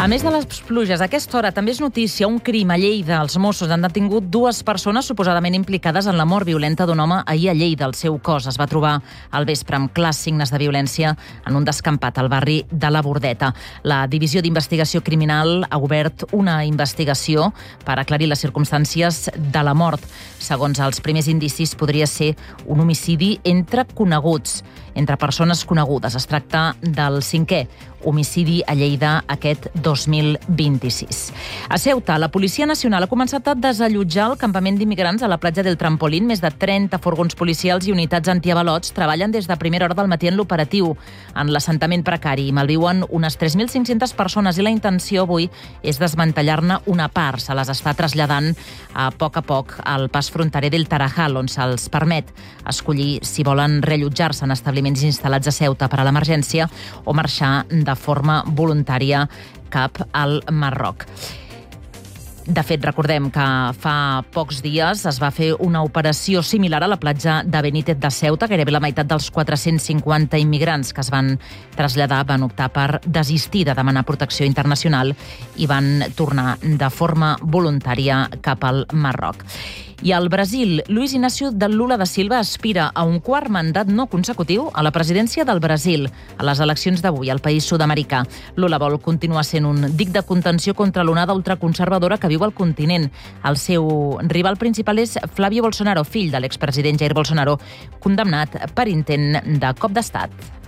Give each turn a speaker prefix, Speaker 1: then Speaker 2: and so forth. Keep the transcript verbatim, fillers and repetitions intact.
Speaker 1: A més de les pluges, a aquesta hora també és notícia un crim a Lleida. Els Mossos han detingut dues persones suposadament implicades en la mort violenta d'un home ahir a Lleida. El seu cos es va trobar al vespre amb clars signes de violència en un descampat al barri de la Bordeta. La Divisió d'Investigació Criminal ha obert una investigació per aclarir les circumstàncies de la mort. Segons els primers indicis, podria ser un homicidi entre coneguts, entre persones conegudes. Es tracta del cinquè homicidi a Lleida aquest dos mil vint-i-sis. A Ceuta, la Policia Nacional ha començat a desallotjar el campament d'immigrants a la platja del Trampolín. Més de trenta furgons policials i unitats antiavalots treballen des de primera hora del matí en l'operatiu. En l'assentament precari malviuen unes tres mil cinc-centes persones i la intenció avui és desmantellar-ne una part. Se les està traslladant a poc a poc al pas fronterer del Tarajal, on se'ls permet escollir si volen reallotjar-se en establiments instal·lats a Ceuta per a l'emergència o marxar de de forma voluntària cap al Marroc. De fet, recordem que fa pocs dies es va fer una operació similar a la platja de Benítez de Ceuta. Gairebé la meitat dels quatre-cents cinquanta immigrants que es van traslladar van optar per desistir de demanar protecció internacional i van tornar de forma voluntària cap al Marroc. I al Brasil, Luis Inácio de Lula da Silva aspira a un quart mandat no consecutiu a la presidència del Brasil a les eleccions d'avui al país sud-americà. Lula vol continuar sent un dic de contenció contra l'onada ultraconservadora que viu al continent. El seu rival principal és Flávio Bolsonaro, fill de l'expresident Jair Bolsonaro, condemnat per intent de cop d'estat.